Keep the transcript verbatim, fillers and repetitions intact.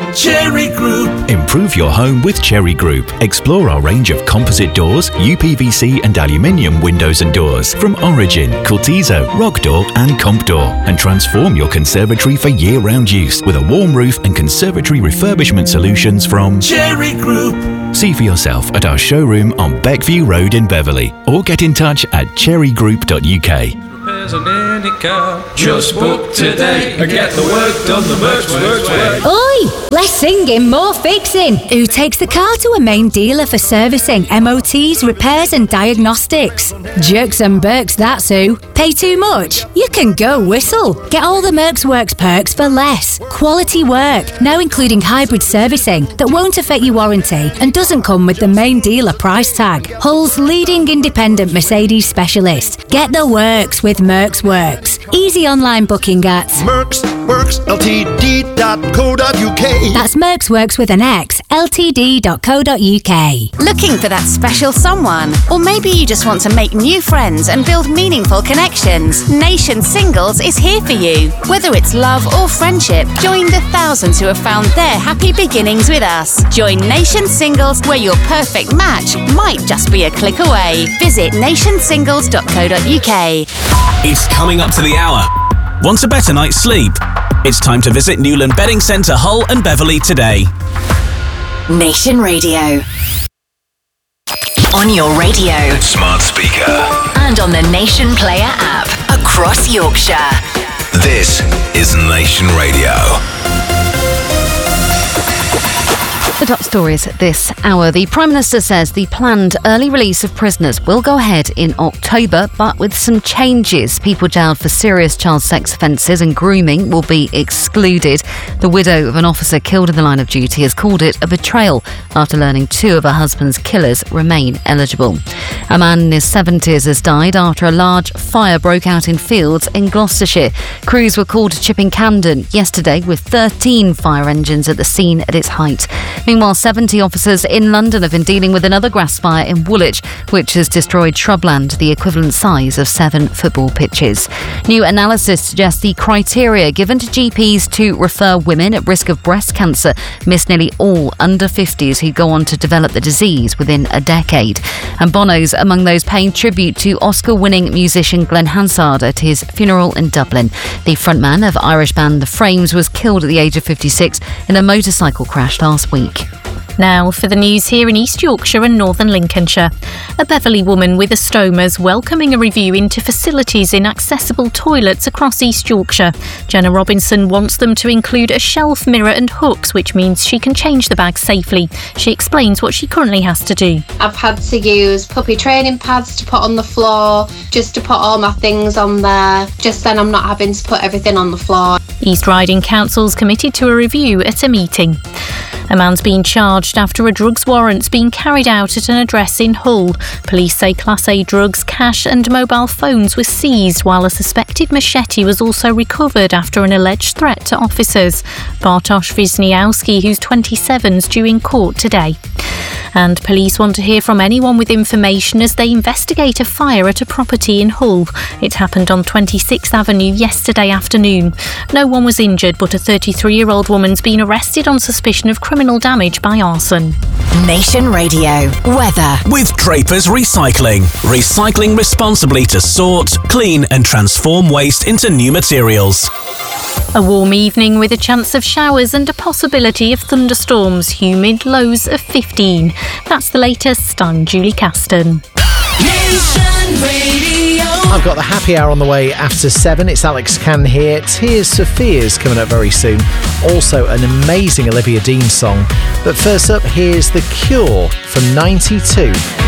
Cherry Group. Improve your home with Cherry Group. Explore our range of composite doors, U P V C and aluminium windows and doors from Origin, Cortizo, Rock Door and Comp Door, and transform your conservatory for year-round use with a warm roof and conservatory refurbishment solutions from Cherry Group. See for yourself at our showroom on Beckview Road in Beverley, or get in touch at cherry group dot U K. Just book today and get the work done the Mercs Works way. Oi! Less singing, more fixing. Who takes the car to a main dealer for servicing, M O Ts, repairs and diagnostics? Jerks and Berks, that's who. Pay too much? You can go whistle. Get all the Mercs Works perks for less. Quality work, now including hybrid servicing that won't affect your warranty and doesn't come with the main dealer price tag. Hull's leading independent Mercedes specialist. Get the works with Mercs Works. Easy online booking at Mercs Works L T D dot co dot U K. That's Mercs Works with an X, L T D dot co dot U K. Looking for that special someone? Or maybe you just want to make new friends and build meaningful connections? Nation Singles is here for you. Whether it's love or friendship, join the thousands who have found their happy beginnings with us. Join Nation Singles, where your perfect match might just be a click away. Visit nation singles dot co dot U K. It's coming up to the hour. Want a better night's sleep? It's time to visit Newland Bedding Centre, Hull and Beverley today. Nation Radio. On your radio, smart speaker, and on the Nation Player app across Yorkshire. This is Nation Radio. The top stories this hour. The Prime Minister says the planned early release of prisoners will go ahead in October, but with some changes. People jailed for serious child sex offences and grooming will be excluded. The widow of an officer killed in the line of duty has called it a betrayal after learning two of her husband's killers remain eligible. A man in his seventies has died after a large fire broke out in fields in Gloucestershire. Crews were called to Chipping Camden yesterday with thirteen fire engines at the scene at its height. Meanwhile, seventy officers in London have been dealing with another grass fire in Woolwich, which has destroyed shrubland the equivalent size of seven football pitches. New analysis suggests the criteria given to G Ps to refer women at risk of breast cancer miss nearly all under fifties who go on to develop the disease within a decade. And Bono's among those paying tribute to Oscar-winning musician Glenn Hansard at his funeral in Dublin. The frontman of Irish band The Frames was killed at the age of fifty-six in a motorcycle crash last week. Now for the news here in East Yorkshire and Northern Lincolnshire. A Beverley woman with a stoma is welcoming a review into facilities in accessible toilets across East Yorkshire. Jenna Robinson wants them to include a shelf, mirror and hooks, which means she can change the bag safely. She explains what she currently has to do. I've had to use puppy training pads to put on the floor, just to put all my things on there. Just then I'm not having to put everything on the floor. East Riding Council's committed to a review at a meeting. A man's been charged after a drugs warrant's been carried out at an address in Hull. Police say Class A drugs, cash and mobile phones were seized, while a suspected machete was also recovered after an alleged threat to officers. Bartosz Wisniewski, who's twenty-seven, is due in court today. And police want to hear from anyone with information as they investigate a fire at a property in Hull. It happened on twenty-sixth Avenue yesterday afternoon. No one was injured, but a thirty-three-year-old woman's been arrested on suspicion of criminal damage by arson. Nation Radio. Weather. With Draper's Recycling. Recycling responsibly to sort, clean and transform waste into new materials. A warm evening with a chance of showers and a possibility of thunderstorms. Humid lows of fifteen. That's the latest. I'm Julie Caston. Nation Radio. I've got the happy hour on the way after seven. It's Alex Can here. Tears for Fears coming up very soon. Also an amazing Olivia Dean song. But first up, here's The Cure from ninety-two.